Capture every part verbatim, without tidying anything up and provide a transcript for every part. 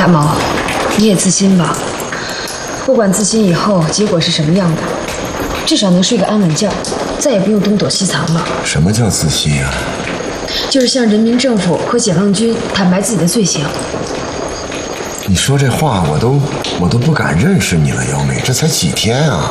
大毛，你也自新吧。不管自新以后结果是什么样的，至少能睡个安稳觉，再也不用东躲西藏了。 什么叫自新啊？ 就是向人民政府和解放军坦白自己的罪行。 你说这话，我都我都不敢认识你了，姚梅，这才几天啊！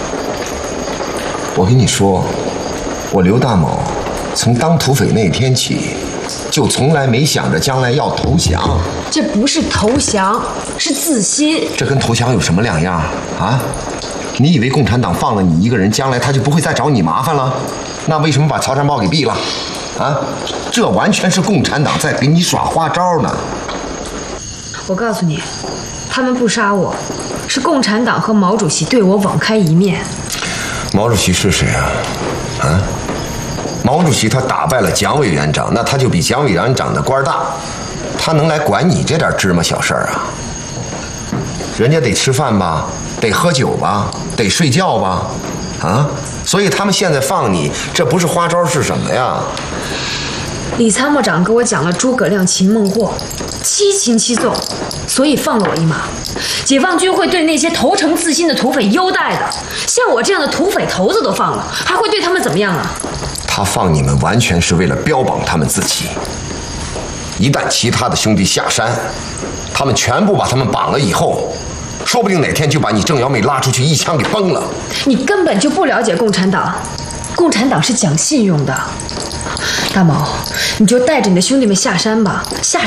我跟你说，我刘大某从当土匪那天起，就从来没想着将来要投降。 这不是投降，是自新。 这跟投降有什么两样啊？你以为共产党放了你一个人，将来他就不会再找你麻烦了？那为什么把曹山豹给毙了？啊，这完全是共产党在给你耍花招呢。 我告诉你，他们不杀我，是共产党和毛主席对我网开一面。 毛主席是谁啊？啊？毛主席他打败了蒋委员长，那他就比蒋委员长的官大，他能来管你这点芝麻小事儿啊？人家得吃饭吧，得喝酒吧，得睡觉吧，啊？所以他们现在放你，这不是花招是什么呀？ 李参谋长给我讲了诸葛亮、秦孟获，七擒七纵，所以放了我一马。解放军会对那些投诚自新的土匪优待的，像我这样的土匪头子都放了，还会对他们怎么样啊？ 他放你们完全是为了标榜他们自己。一旦其他的兄弟下山，他们全部把他们绑了以后，说不定哪天就把你郑瑶妹拉出去一枪给崩了。 你根本就不了解共产党，共产党是讲信用的。大毛，你就带着你的兄弟们下山吧，下